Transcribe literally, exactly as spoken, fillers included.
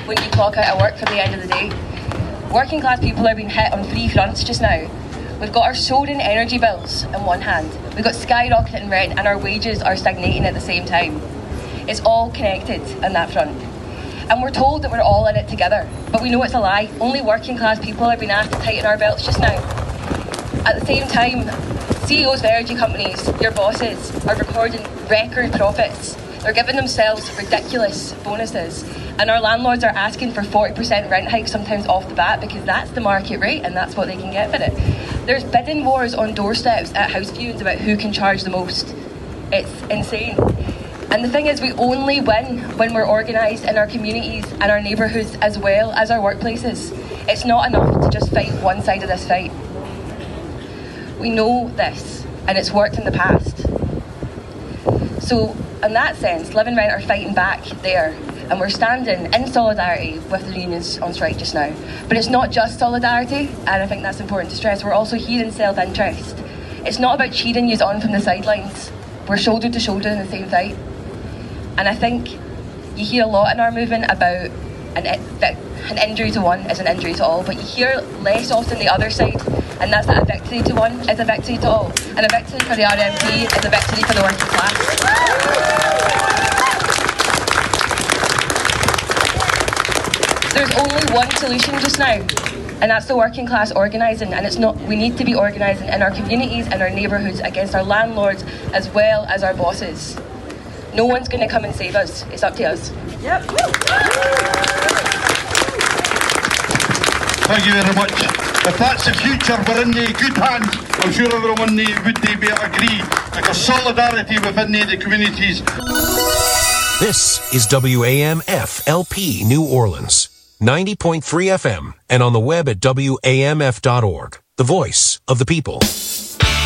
when you clock out of work for the end of the day. Working class people are being hit on three fronts just now. We've got our soaring energy bills on one hand, we've got skyrocketing rent, and our wages are stagnating at the same time. It's all connected on that front. And we're told that we're all in it together, but we know it's a lie. Only working class people are being asked to tighten our belts just now. At the same time, C E Os of energy companies, your bosses, are recording record profits. They're giving themselves ridiculous bonuses, and our landlords are asking for forty percent rent hikes sometimes off the bat because that's the market rate and that's what they can get for it. There's bidding wars on doorsteps at house viewings about who can charge the most. It's insane. And the thing is, we only win when we're organised in our communities and our neighbourhoods as well as our workplaces. It's not enough to just fight one side of this fight. We know this, and it's worked in the past. So, in that sense, Live and Rent are fighting back there, and we're standing in solidarity with the unions on strike just now. But it's not just solidarity, and I think that's important to stress. We're also here in self-interest. It's not about cheering you on from the sidelines. We're shoulder to shoulder in the same fight. And I think you hear a lot in our movement about an, an injury to one is an injury to all, but you hear less often the other side, and that's that a victory to one is a victory to all. And a victory for the R M P is a victory for the working class. There's only one solution just now, and that's the working class organising. And it's not. We need to be organising in our communities and our neighbourhoods against our landlords as well as our bosses. No one's going to come and save us. It's up to us. Yep. Thank you very much. If that's the future, we're in the good hands. I'm sure everyone would be agree. Because solidarity within the communities. This is W A M F L P New Orleans, ninety point three F M, and on the web at W A M F dot org. The voice of the people.